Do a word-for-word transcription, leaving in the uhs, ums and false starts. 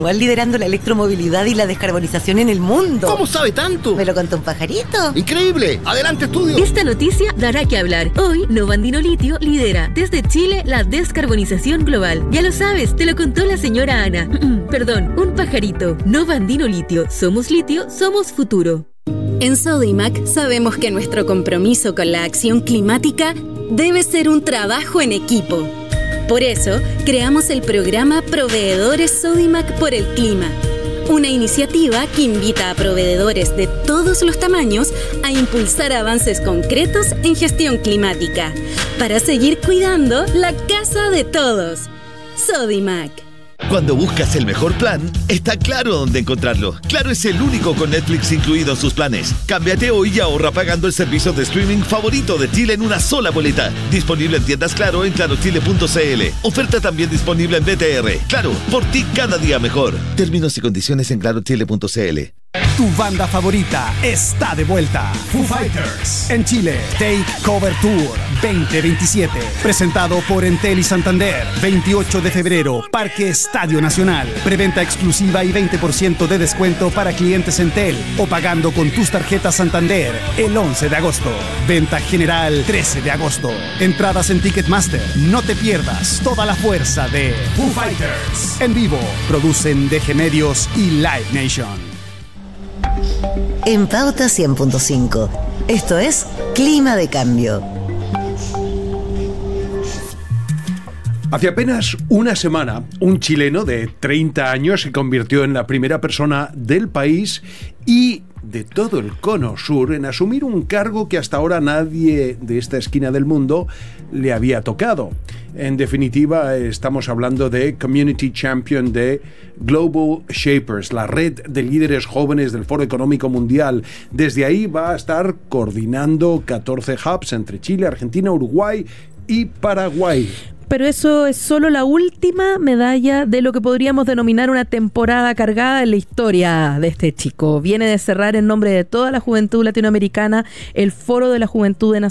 Igual liderando la electromovilidad y la descarbonización en el mundo. ¿Cómo sabe tanto? ¿Me lo contó un pajarito? ¡Increíble! ¡Adelante, estudio! Esta noticia dará que hablar. Hoy, Novo Andino Litio lidera desde Chile la descarbonización global. Ya lo sabes, te lo contó la señora Ana. Perdón, un pajarito. Novo Andino Litio. Somos litio, somos futuro. En Sodimac sabemos que nuestro compromiso con la acción climática debe ser un trabajo en equipo. Por eso, creamos el programa Proveedores Sodimac por el Clima, una iniciativa que invita a proveedores de todos los tamaños a impulsar avances concretos en gestión climática, para seguir cuidando la casa de todos. Sodimac. Cuando buscas el mejor plan, está claro dónde encontrarlo. Claro es el único con Netflix incluido en sus planes. Cámbiate hoy y ahorra pagando el servicio de streaming favorito de Chile en una sola boleta. Disponible en tiendas Claro en claro chile punto c l. Oferta también disponible en B T R. Claro, por ti cada día mejor. Términos y condiciones en claro chile punto c l. Tu banda favorita está de vuelta. Foo Fighters en Chile. Take Cover Tour veinte veintisiete. Presentado por Entel y Santander. veintiocho de febrero, Parque Estadio Nacional. Preventa exclusiva y veinte por ciento de descuento para clientes Entel o pagando con tus tarjetas Santander el once de agosto. Venta general trece de agosto. Entradas en Ticketmaster. No te pierdas toda la fuerza de Foo Fighters. En vivo, producen D G Medios y Live Nation. En Pauta cien punto cinco. Esto es Clima de Cambio. Hace apenas una semana, un chileno de treinta años se convirtió en la primera persona del país y de todo el cono sur en asumir un cargo que hasta ahora nadie de esta esquina del mundo le había tocado. En definitiva, estamos hablando de Community Champion de Global Shapers, la red de líderes jóvenes del Foro Económico Mundial. Desde ahí va a estar coordinando catorce hubs entre Chile, Argentina, Uruguay y Paraguay. Pero eso es solo la última medalla de lo que podríamos denominar una temporada cargada en la historia de este chico. Viene de cerrar en nombre de toda la juventud latinoamericana el Foro de la Juventud de Naciones